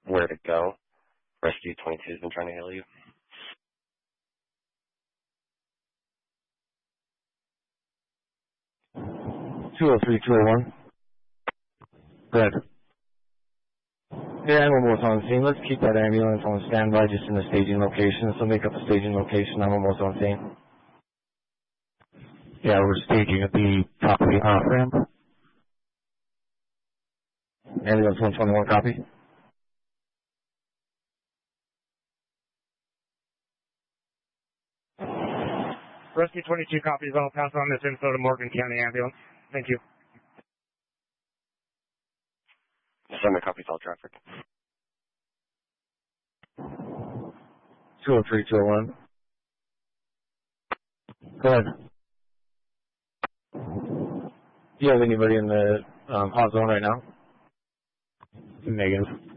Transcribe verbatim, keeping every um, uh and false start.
where to go. Rescue twenty-two has been trying to hail you. two oh three, two oh one. Good. Yeah, I'm almost on scene. Let's keep that ambulance on standby just in the staging location. So make up a staging location. I'm almost on scene. Yeah, we're staging at the top of the off-ramp. Ambulance one twenty-one, copy. Rescue twenty-two copies. I'll pass on this info to Morgan County Ambulance. Thank you. Send me copies all traffic. two oh three, two oh one. Go ahead. Do you have anybody in the um, hot zone right now? Negative.